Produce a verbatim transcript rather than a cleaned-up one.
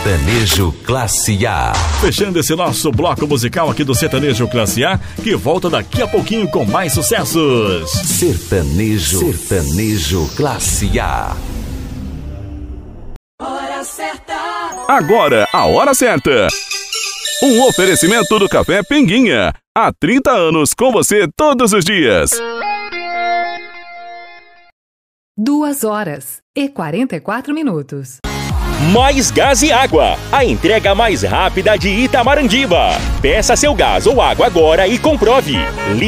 Sertanejo Classe A. Fechando esse nosso bloco musical aqui do Sertanejo Classe A, que volta daqui a pouquinho com mais sucessos. Sertanejo, Sertanejo Classe A. Hora certa. Agora, a hora certa. Um oferecimento do Café Pinguinha. Há trinta anos com você todos os dias. Duas horas e quarenta e quatro minutos. Mais Gás e Água, a entrega mais rápida de Itamarandiba. Peça seu gás ou água agora e comprove.